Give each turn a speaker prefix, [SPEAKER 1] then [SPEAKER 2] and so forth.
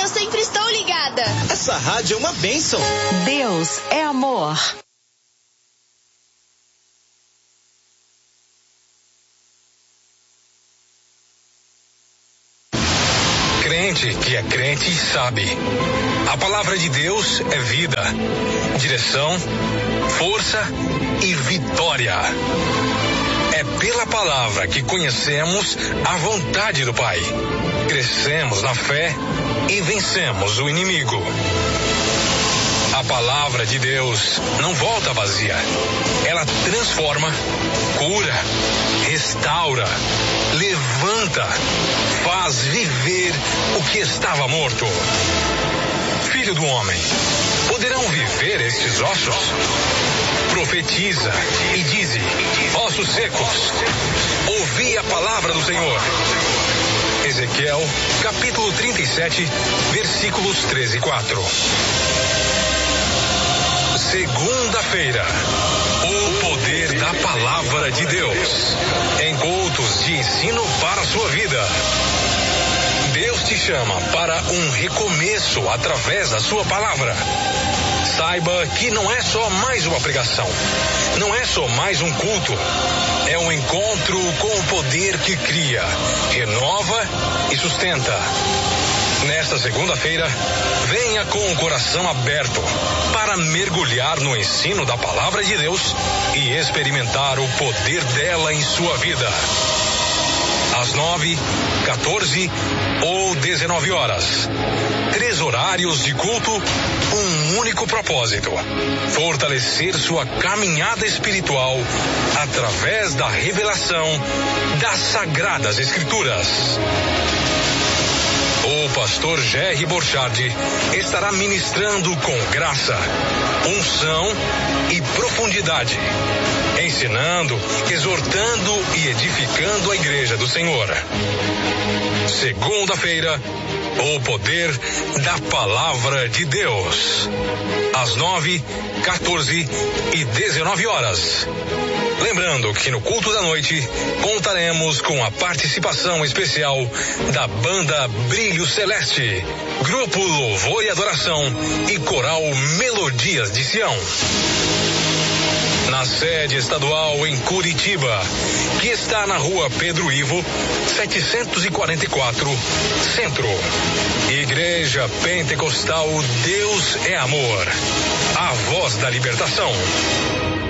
[SPEAKER 1] eu sempre estou ligada.
[SPEAKER 2] Essa rádio é uma bênção.
[SPEAKER 3] Deus é amor.
[SPEAKER 4] Crente que é crente sabe. A palavra de Deus é vida, direção, força e vitória. É pela palavra que conhecemos a vontade do Pai. Crescemos na fé e vencemos o inimigo. A palavra de Deus não volta vazia. Ela transforma, cura, restaura, levanta, faz viver o que estava morto. Filho do homem, poderão viver estes ossos? Profetiza e dize: ossos secos, ouvi a palavra do Senhor. Ezequiel, capítulo 37, versículos 13 e 4. Segunda-feira, o poder da palavra de Deus, em cultos de ensino para a sua vida. Deus te chama para um recomeço através da sua palavra. Saiba que não é só mais uma pregação, não é só mais um culto, é um encontro com o poder que cria, renova e sustenta. Nesta segunda-feira, venha com o coração aberto para mergulhar no ensino da palavra de Deus e experimentar o poder dela em sua vida. Às 9, 14 ou 19 horas. 3 horários de culto, um único propósito: fortalecer sua caminhada espiritual através da revelação das Sagradas Escrituras. O pastor Jerry Borchardt estará ministrando com graça, unção e profundidade, ensinando, exortando e edificando a igreja do Senhor. Segunda-feira, o poder da palavra de Deus. Às 9, 14 e 19 horas. Lembrando que no culto da noite contaremos com a participação especial da banda Brilho Celeste, Grupo Louvor e Adoração e Coral Melodias de Sião. Na sede estadual em Curitiba, que está na rua Pedro Ivo, 744, Centro. Igreja Pentecostal Deus é Amor, a voz da libertação.